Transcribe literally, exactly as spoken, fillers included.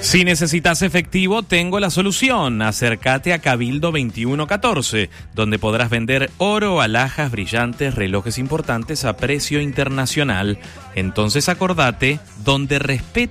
Si necesitas efectivo, tengo la solución. Acércate a Cabildo veintiuno catorce, donde podrás vender oro, alhajas brillantes, relojes importantes a precio internacional. Entonces acordate, donde respeta